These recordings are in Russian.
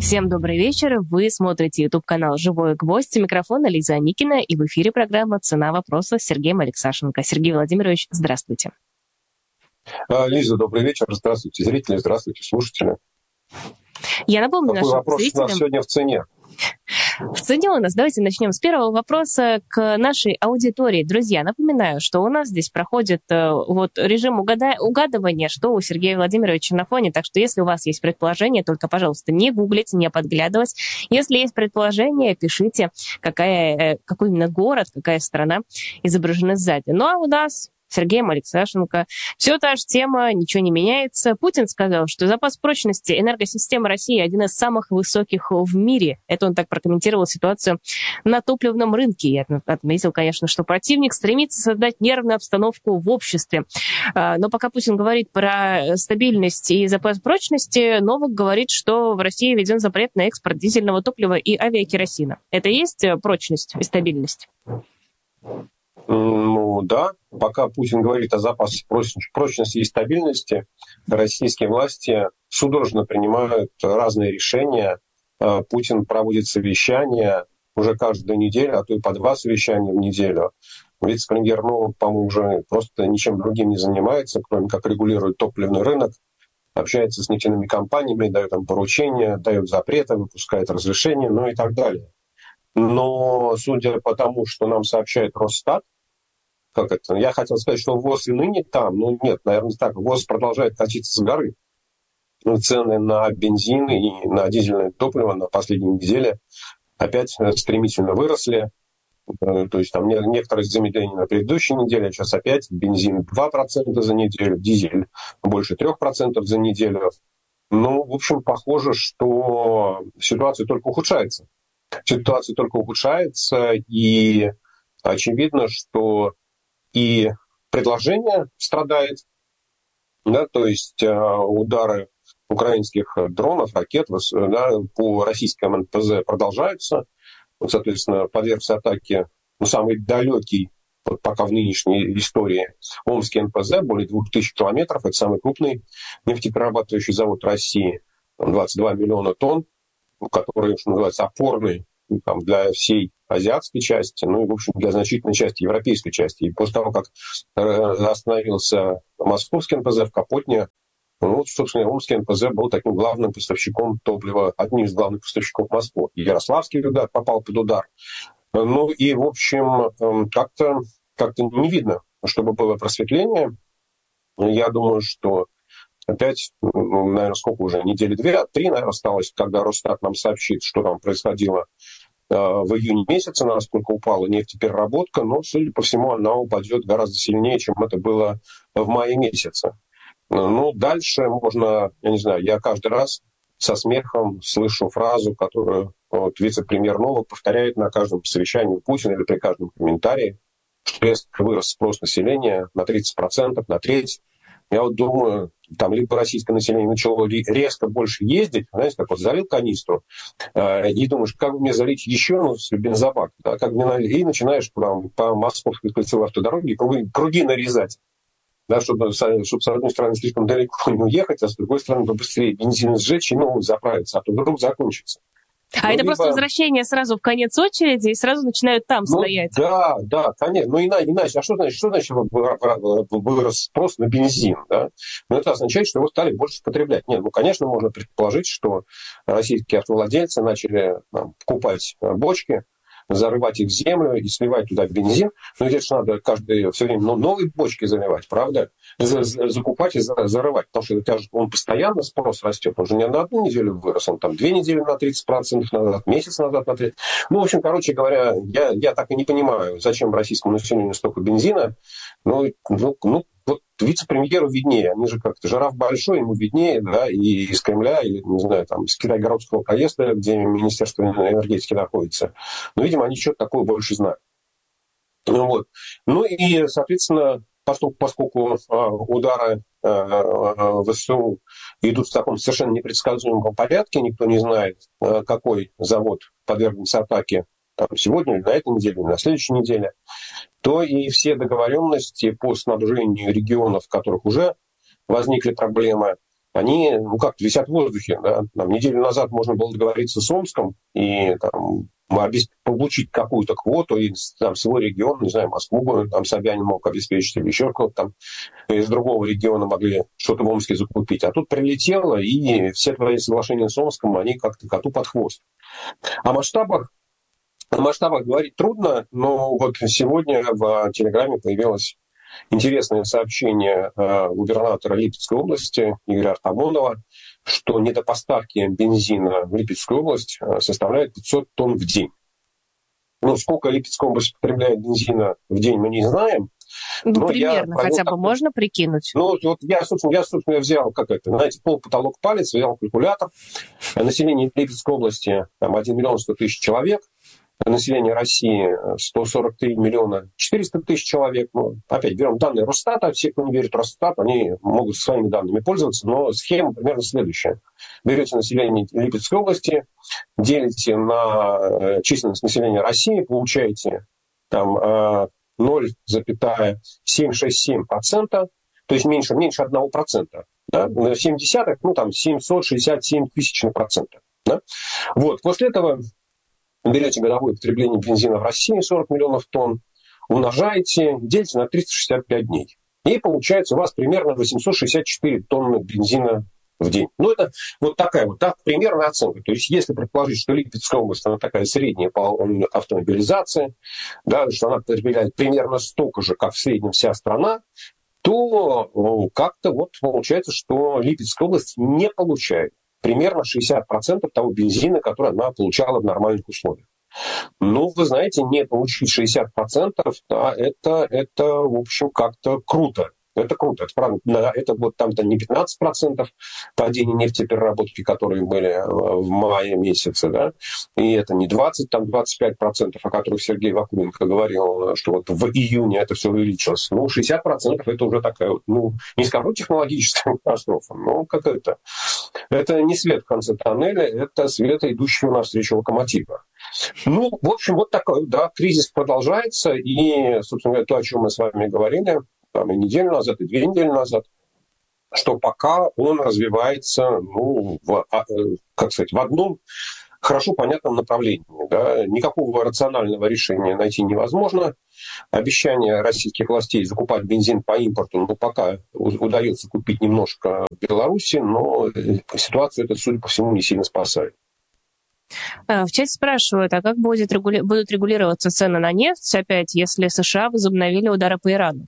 Всем добрый вечер. Вы смотрите YouTube-канал «Живой гвоздь». У микрофона Лиза Аникина. И в эфире программа «Цена вопроса» с Сергеем Алексашенко. Сергей Владимирович, здравствуйте. Лиза, добрый вечер. Здравствуйте, зрители. Здравствуйте, слушатели. Я напомню нашим вопрос зрителям... у нас сегодня в цене? В цене у нас, давайте начнем с первого вопроса к нашей аудитории. Друзья, напоминаю, что у нас здесь проходит режим угадывания, что у Сергея Владимировича на фоне. Так что если у вас есть предположение, только, пожалуйста, не гуглить, не подглядывать. Если есть предположение, пишите, какой именно город, какая страна изображена сзади. Ну а у нас... Сергеем Алексашенко. Все та же тема, ничего не меняется. Путин сказал, что запас прочности энергосистемы России один из самых высоких в мире. Это он так прокомментировал ситуацию на топливном рынке. Я отметил, конечно, что противник стремится создать нервную обстановку в обществе. Но пока Путин говорит про стабильность и запас прочности, Новак говорит, что в России введен запрет на экспорт дизельного топлива и авиакеросина. Это и есть прочность и стабильность? Ну да, пока Путин говорит о запасе прочности и стабильности, российские власти судорожно принимают разные решения. Путин проводит совещания уже каждую неделю, а то и по 2 совещания в неделю. Вице-премьер Новак, по-моему, уже просто ничем другим не занимается, кроме как регулирует топливный рынок, общается с нефтяными компаниями, дает им поручения, дает запреты, выпускает разрешения, ну и так далее. Но судя по тому, что нам сообщает Росстат, я хотел сказать, что ВОЗ и ныне там, но нет, наверное, так. ВОЗ продолжает катиться с горы. Цены на бензин и на дизельное топливо на последней неделе опять стремительно выросли. То есть там некоторые замедления на предыдущей неделе, сейчас опять бензин 2% за неделю, дизель больше 3% за неделю. Ну, в общем, похоже, что ситуация только ухудшается. Ситуация только ухудшается, и очевидно, что и предложение страдает, да, то есть удары украинских дронов, ракет по российскому НПЗ продолжаются. Вот, соответственно, подвергся атаке самый далекий пока в нынешней истории Омский НПЗ, более 2000 километров. Это самый крупный нефтеперерабатывающий завод России, 22 миллиона тонн, который, что называется, опорный для всей азиатской части, ну и, в общем, для значительной части европейской части. И после того, как остановился московский НПЗ в Капотне, собственно, Омский НПЗ был таким главным поставщиком топлива, одним из главных поставщиков Москвы. И Ярославский попал под удар. Ну и, в общем, как-то не видно, чтобы было просветление. Я думаю, что опять, наверное, сколько уже, недели 2-3, наверное, осталось, когда Росстат нам сообщит, что там происходило в июне месяце, насколько упала нефтепереработка, но, судя по всему, она упадет гораздо сильнее, чем это было в мае месяце. Ну, дальше можно, я не знаю, я каждый раз со смехом слышу фразу, которую вице-премьер Новак повторяет на каждом совещании Путина или при каждом комментарии, что резко вырос спрос населения на 30%, на треть. Я думаю, там либо российское население начало резко больше ездить, знаете, как залил канистру, и думаешь, как бы мне залить еще бензобак, да, и начинаешь по московской кольцевой автодороге круги нарезать, да, чтобы с одной стороны слишком далеко не уехать, а с другой стороны побыстрее бензин сжечь и заправиться, а то вдруг закончится. Это просто возвращение сразу в конец очереди, и сразу начинают там стоять. Да, конечно. Ну, иначе. А что значит вырос спрос на бензин? Да? Это означает, что его стали больше потреблять. Нет, конечно, можно предположить, что российские автовладельцы начали покупать бочки, зарывать их в землю и сливать туда бензин. Но здесь же надо все время новые бочки заливать, правда? Закупать и зарывать. Потому что он постоянно, спрос растет. Он же не на одну неделю вырос, он 2 недели на 30% назад, месяц назад на 30%. В короче говоря, я так и не понимаю, зачем российскому населению столько бензина. Вот вице-премьеру виднее. Они же как-то жираф большой, ему виднее, да, и из Кремля, или, не знаю, из Китайгородского проезда, где Министерство энергетики находится. Но, видимо, они что-то такое больше знают. И, соответственно, поскольку удары ВСУ идут в таком совершенно непредсказуемом порядке, никто не знает, какой завод подвергнется атаке сегодня, или на этой неделе, или на следующей неделе, то и все договоренности по снабжению регионов, в которых уже возникли проблемы, они, как-то висят в воздухе. Да? Там, неделю назад можно было договориться с Омском и там, получить какую-то квоту из там, свой регион, не знаю, Москву, там Собянин мог обеспечить, или еще кто-то там из другого региона могли что-то в Омске закупить. А тут прилетело, и все твои соглашения с Омском, они как-то коту под хвост. О масштабах говорить трудно, но вот сегодня в Телеграме появилось интересное сообщение губернатора Липецкой области Игоря Артамонова, что недопоставки бензина в Липецкую область составляют 500 тонн в день. Ну, сколько Липецкая область потребляет бензина в день, мы не знаем. Ну, примерно, хотя бы можно прикинуть? Ну, вот я, собственно, взял, пол-потолок палец, взял калькулятор. Население Липецкой области там, 1 миллион 100 тысяч человек. Население России 143 миллиона 400 тысяч человек. Ну, опять берем данные Росстата. Все, кто не верит в Росстат, они могут своими данными пользоваться. Но схема примерно следующая. Берете население Липецкой области, делите на численность населения России, получаете там 0,767%, то есть меньше 1%. Да? 7 десятых, ну там 767 тысячных процента. Да? Вот. После этого берете годовое потребление бензина в России 40 миллионов тонн, умножаете, делите на 365 дней. И получается у вас примерно 864 тонны бензина в день. Ну, это вот такая вот примерная оценка. То есть, если предположить, что Липецкая область, она такая средняя по автомобилизации, да, что она потребляет примерно столько же, как в среднем вся страна, то как-то вот получается, что Липецкая область не получает примерно 60% того бензина, который она получала в нормальных условиях. Ну, вы знаете, не получить 60%, да, это, в общем, как-то круто. Это круто. Это, правда, это вот там-то не 15% падения нефтепереработки, которые были в мае месяце, да, и это не 20, там 25%, о которых Сергей Вакуленко говорил, что вот в июне это все увеличилось. Ну, 60% это уже такая вот, ну, не скажу технологическая катастрофа, но какая-то. Это не свет в конце тоннеля, это свет, идущего навстречу локомотива. Ну, в общем, вот такой, да, кризис продолжается, и, собственно говоря, то, о чем мы с вами говорили, там, и неделю назад, и 2 недели назад, что пока он развивается, ну, в одном хорошо понятном направлении. Да. Никакого рационального решения найти невозможно. Обещание российских властей закупать бензин по импорту, ну, пока удается купить немножко в Беларуси, но ситуацию это, судя по всему, не сильно спасает. В чате спрашивают, а как будут регулироваться цены на нефть опять, если США возобновили удары по Ирану?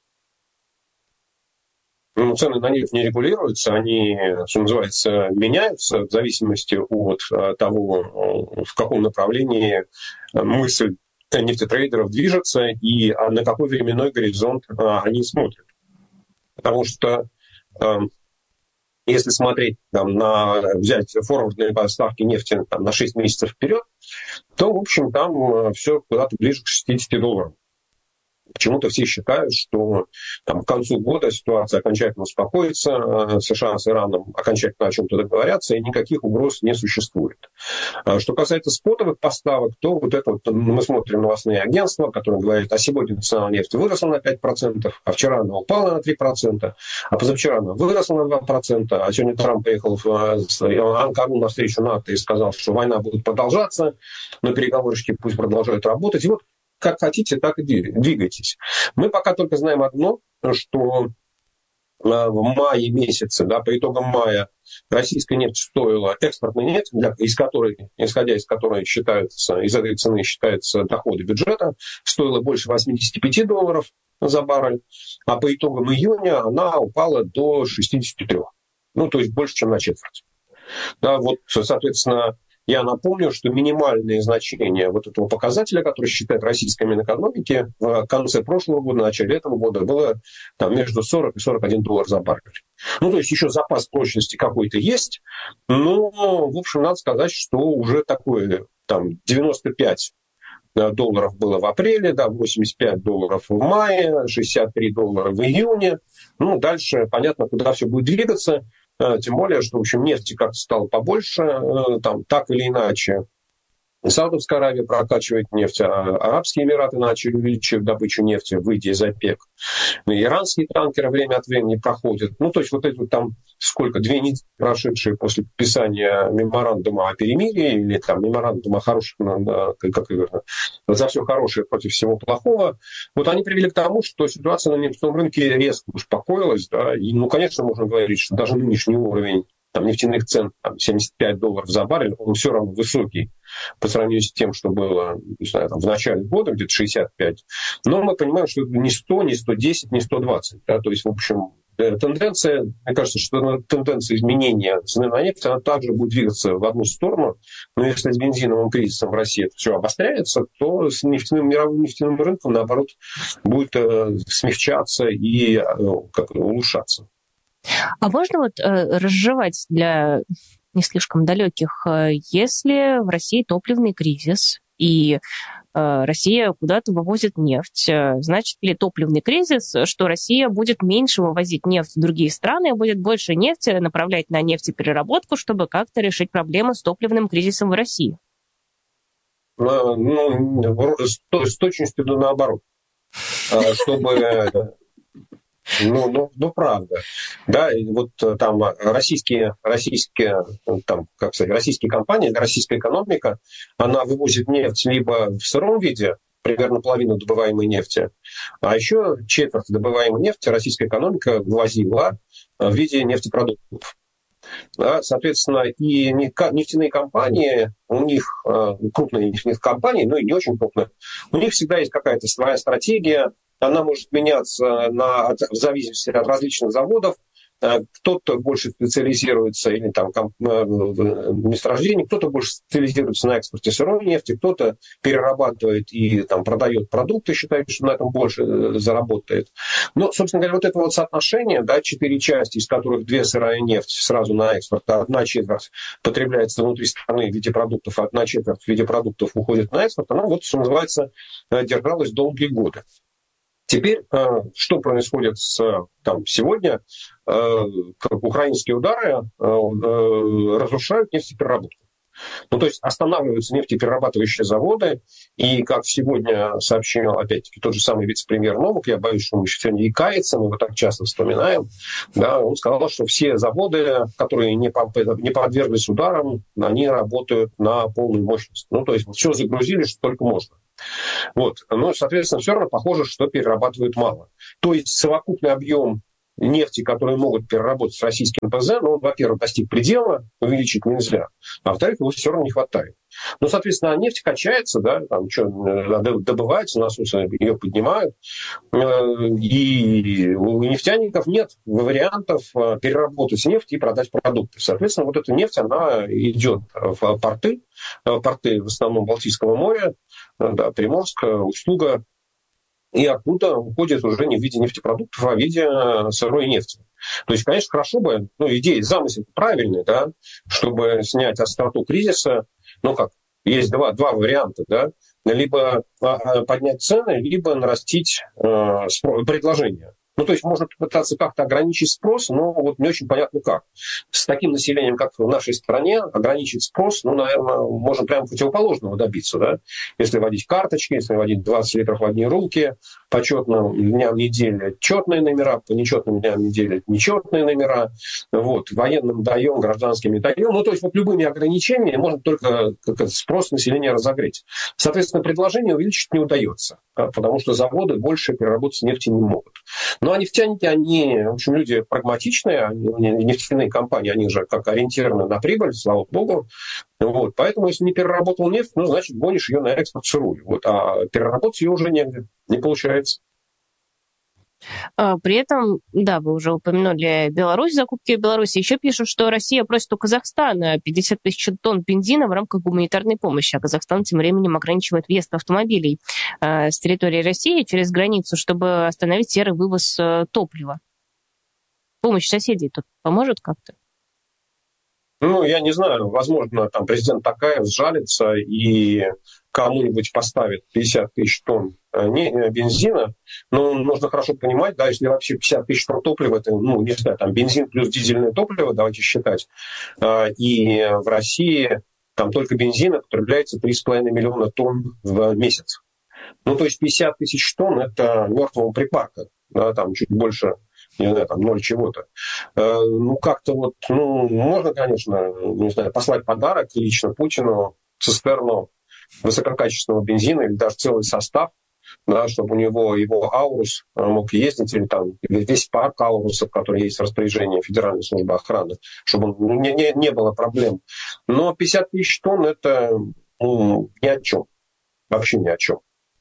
Ну, цены на нефть не регулируются, они, что называется, меняются в зависимости от того, в каком направлении мысль нефтетрейдеров движется и на какой временной горизонт они смотрят. Потому что если смотреть, взять форвардные поставки нефти на 6 месяцев вперед, то, в общем, там все куда-то ближе к $60. Почему-то все считают, что к концу года ситуация окончательно успокоится, США с Ираном окончательно о чем-то договорятся, и никаких угроз не существует. Что касается спотовых поставок, то вот это вот мы смотрим новостные агентства, которые говорят, а сегодня цена нефти выросла на 5%, а вчера она упала на 3%, а позавчера она выросла на 2%, а сегодня Трамп приехал в Анкару на встречу НАТО и сказал, что война будет продолжаться, но переговорщики пусть продолжают работать. И вот как хотите, так и двигайтесь. Мы пока только знаем одно, что в мае месяце, да, по итогам мая, российская нефть стоила, экспортная нефть, исходя из которой считаются, из этой цены считаются доходы бюджета, стоила больше $85 за баррель, а по итогам июня она упала до 63. Ну, то есть больше, чем на четверть. Да, вот, соответственно, я напомню, что минимальные значения вот этого показателя, который считает российская Минэкономики, в конце прошлого года, в начале этого года было там, между 40 и $41 за баррель. Ну, то есть еще запас прочности какой-то есть, но, в общем, надо сказать, что уже такое, там, $95 было в апреле, да, $85 в мае, $63 в июне. Ну, дальше понятно, куда все будет двигаться. Тем более, что, в общем, нефти как-то стало побольше, там, так или иначе. Саудовская Аравия прокачивает нефть, а Арабские Эмираты начали увеличивать добычу нефти, выйдя из ОПЕК. Иранские танкеры время от времени проходят. Ну, то есть вот это там сколько, 2 недели прошедшие после подписания меморандума о перемирии или там меморандума о хорошем, за все хорошее против всего плохого, вот они привели к тому, что ситуация на нефтяном рынке резко успокоилась, да, и, ну, конечно, можно говорить, что даже нынешний уровень там, нефтяных цен, там, $75 за баррель, он все равно высокий по сравнению с тем, что было, не знаю, там, в начале года, где-то 65. Но мы понимаем, что это не 100, не 110, не 120. Да? То есть, в общем, тенденция, мне кажется, что тенденция изменения цены на нефть, она также будет двигаться в одну сторону. Но если с бензиновым кризисом в России это все обостряется, то с мировым нефтяным рынком, наоборот, будет смягчаться и улучшаться. А можно вот разжевать для не слишком далеких, если в России топливный кризис и Россия куда-то вывозит нефть, значит ли топливный кризис, что Россия будет меньше вывозить нефть в другие страны, и будет больше нефти направлять на нефтепереработку, чтобы как-то решить проблемы с топливным кризисом в России? Ну, с точностью наоборот. Чтобы... Ну, правда. Да, и вот там российские компании, российская экономика, она вывозит нефть либо в сыром виде, примерно половину добываемой нефти, а еще четверть добываемой нефти российская экономика вывозила в виде нефтепродуктов. Да, соответственно, и нефтяные компании, у них крупные нефтяные компании, ну и не очень крупные, у них всегда есть какая-то своя стратегия. Она может меняться в зависимости от различных заводов. Кто-то больше специализируется или там в месторождении, кто-то больше специализируется на экспорте сырой нефти, кто-то перерабатывает и там продает продукты, считает, что на этом больше заработает. Но, собственно говоря, вот это вот соотношение, да, 4 части, из которых 2 сырая нефть сразу на экспорт, а 1/4 потребляется внутри страны в виде продуктов, а 1/4 в виде продуктов уходит на экспорт, она вот, что называется, держалась долгие годы. Теперь, что происходит сегодня? Украинские удары разрушают нефтепереработку. Ну, то есть останавливаются нефтеперерабатывающие заводы, и, как сегодня сообщил, опять-таки, тот же самый вице-премьер Новак, я боюсь, что он еще сегодня и кается, мы его так часто вспоминаем, да, он сказал, что все заводы, которые не подверглись ударам, они работают на полную мощность. Ну, то есть все загрузили, что только можно. Вот. Но, соответственно, все равно похоже, что перерабатывают мало. То есть совокупный объем нефти, которые могут переработать с российским НПЗ, ну, во-первых, достиг предела, увеличить нельзя, а во-вторых, его все равно не хватает. Ну, соответственно, нефть качается, да, там что, добывается, насосы ее поднимают, и у нефтяников нет вариантов переработать нефть и продать продукты. Соответственно, вот эта нефть, она идет в порты в основном Балтийского моря, да, Приморск, Усть-Луга, и оттуда уходит уже не в виде нефтепродуктов, а в виде сырой нефти. То есть, конечно, хорошо бы, идея, замысел правильный, да, чтобы снять остроту кризиса, есть два варианта, да, либо поднять цены, либо нарастить предложение. Ну, то есть можно попытаться как-то ограничить спрос, но вот не очень понятно как. С таким населением, как в нашей стране, ограничить спрос, наверное, можно прямо противоположного добиться, да? Если вводить карточки, если вводить 20 литров в одни руки, по четным дням недели четные номера, по нечетным дням недели нечетные номера, вот, военным даем, гражданским не даем. Ну, то есть вот любыми ограничениями можно только спрос населения разогреть. Соответственно, предложение увеличить не удается, да? Потому что заводы больше переработать нефти не могут. Ну, а нефтяники, они, в общем, люди прагматичные, нефтяные компании, они же как ориентированы на прибыль, слава богу. Вот. Поэтому, если не переработал нефть, значит, гонишь ее на экспорт сырую. Вот. А переработать ее уже негде, не получается. При этом, да, вы уже упомянули Беларусь, закупки в Беларуси. Еще пишут, что Россия просит у Казахстана 50 тысяч тонн бензина в рамках гуманитарной помощи, а Казахстан тем временем ограничивает въезд автомобилей с территории России через границу, чтобы остановить серый вывоз топлива. Помощь соседей тут поможет как-то? Я не знаю, возможно, там президент Токаев сжалится и кому-нибудь поставит 50 тысяч тонн бензина, но нужно хорошо понимать, да, если вообще 50 тысяч тонн топлива, это, не знаю, там бензин плюс дизельное топливо, давайте считать, и в России там только бензина потребляется 3,5 миллиона тонн в месяц. Ну, то есть 50 тысяч тонн – это мертвого припарка, да, там чуть больше, не знаю, там 0 чего-то. Ну, как-то вот, ну, можно, конечно, не знаю, послать подарок лично Путину, цистерну высококачественного бензина или даже целый состав, да, чтобы у него его Аурус мог ездить, или там весь парк Аурусов, который есть в распоряжении Федеральной службы охраны, чтобы не было проблем. Но 50 тысяч тонн – это ни о чем, вообще ни о чем.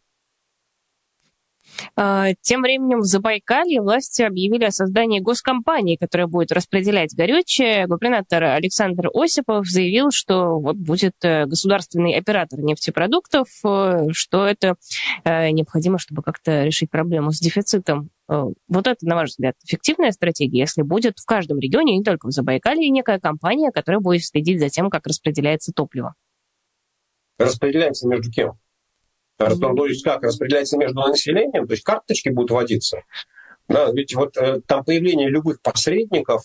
Тем временем в Забайкалье власти объявили о создании госкомпании, которая будет распределять горючее. Губернатор Александр Осипов заявил, что вот будет государственный оператор нефтепродуктов, что это необходимо, чтобы как-то решить проблему с дефицитом. Вот это, на ваш взгляд, эффективная стратегия, если будет в каждом регионе, не только в Забайкалье, некая компания, которая будет следить за тем, как распределяется топливо? Распределяется между кем? То есть как распределяется между населением, то есть карточки будут вводиться. Да, ведь вот там появление любых посредников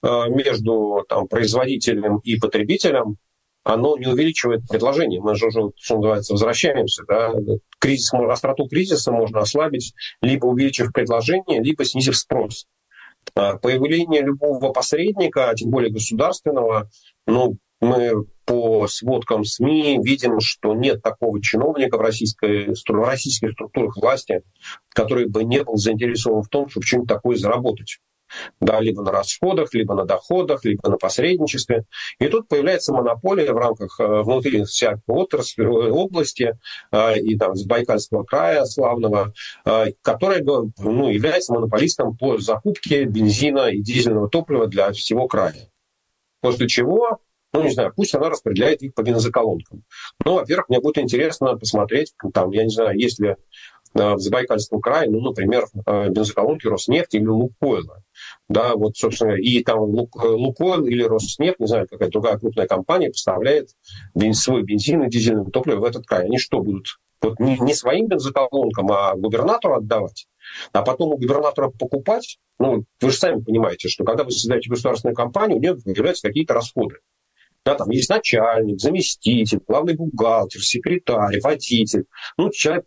между там, производителем и потребителем, оно не увеличивает предложение. Мы же уже, что называется, возвращаемся. Да? Остроту кризиса можно ослабить, либо увеличив предложение, либо снизив спрос. Появление любого посредника, тем более государственного, ну, мы по сводкам СМИ видим, что нет такого чиновника в российских структурах власти, который бы не был заинтересован в том, чтобы что-нибудь такое заработать. Да, либо на расходах, либо на доходах, либо на посредничестве. И тут появляется монополия в рамках внутри всякой отрасли, области и там Забайкальского края славного, которая является монополистом по закупке бензина и дизельного топлива для всего края. После чего, не знаю, пусть она распределяет их по бензоколонкам. Ну, во-первых, мне будет интересно посмотреть, там, я не знаю, есть ли в Забайкальском крае, например, бензоколонки Роснефти или Лукойла. Да, вот, собственно, и там Лукойл или Роснефть, не знаю, какая-то другая крупная компания поставляет свой бензин и дизельное топливо в этот край. Они что, будут вот не своим бензоколонкам, а губернатору отдавать? А потом у губернатора покупать? Вы же сами понимаете, что когда вы создаете государственную компанию, у нее появляются какие-то расходы. Да, там есть начальник, заместитель, главный бухгалтер, секретарь, водитель. Человек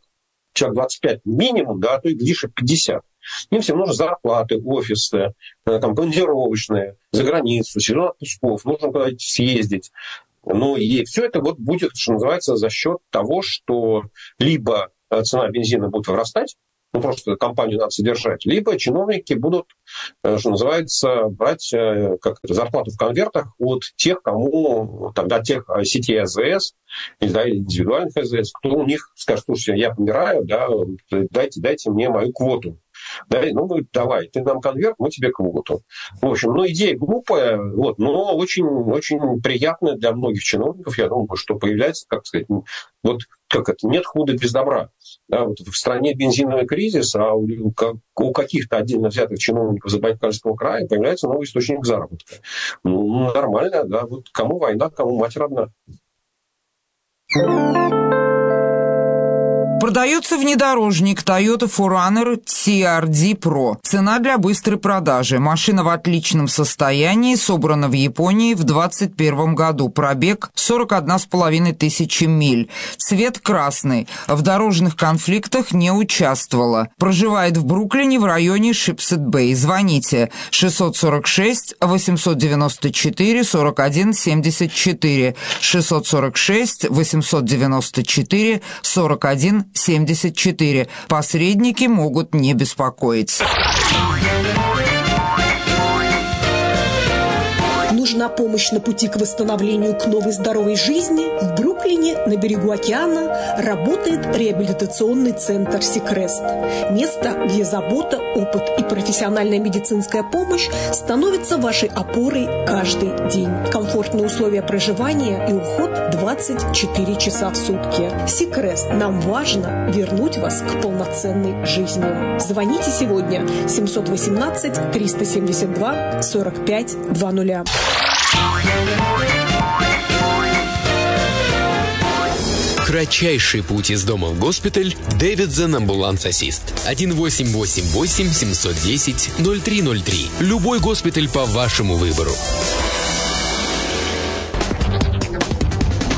25 минимум, да, а то и ближе 50. Им всем нужны зарплаты, офисы, там, командировочные, за границу, сезон отпусков, нужно куда-нибудь съездить. И все это вот будет, что называется, за счет того, что либо цена бензина будет вырастать, просто компанию надо содержать, либо чиновники будут, что называется, брать зарплату в конвертах от тех, кому, от тех сетей АЗС или индивидуальных АЗС, кто у них скажет: слушайте, я помираю, да, дайте мне мою квоту. Да, давай, ты нам конверт, мы тебе квоту. В общем, идея глупая, но очень, очень приятная для многих чиновников. Я думаю, что появляется, нет худа без добра. Да, в стране бензиновый кризис, а у каких-то отдельно взятых чиновников Забайкальского края появляется новый источник заработка. Нормально, да, кому война, кому мать родна. Продается внедорожник Toyota 4Runner TRD Pro. Цена для быстрой продажи. Машина в отличном состоянии, собрана в Японии в 2021 году. Пробег 41,5 тысячи миль. Цвет красный. В дорожных конфликтах не участвовала. Проживает в Бруклине в районе Шипсет-Бэй. Звоните 646-894-4174. 646-894-4174. Посредники могут не беспокоить. Нужна помощь на пути к восстановлению к новой здоровой жизни? В Бруклине, на берегу океана, работает реабилитационный центр «Сикрест». Место, где забота, опыт и профессиональная медицинская помощь становятся вашей опорой каждый день. Комфортные условия проживания и уход 24 часа в сутки. «Сикрест». Нам важно вернуть вас к полноценной жизни. Звоните сегодня 718-372-4520. Кратчайший путь из дома в госпиталь. Davidson Ambulance Assist. 1-888-710-0303. Любой госпиталь по вашему выбору.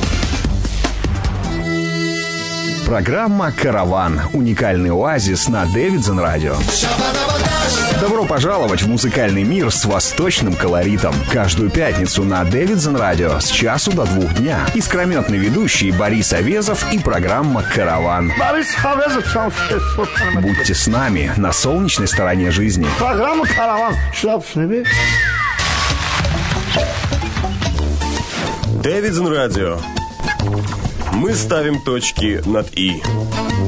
Программа «Караван». Уникальный оазис на Davidson Radio. Добро пожаловать в музыкальный мир с восточным колоритом. Каждую пятницу на Davidson Radio с часу до 2 дня. Искрометный ведущий Борис Овезов и программа «Караван». Будьте с нами на солнечной стороне жизни. Программа «Караван». Davidson Radio. Мы ставим точки над «и».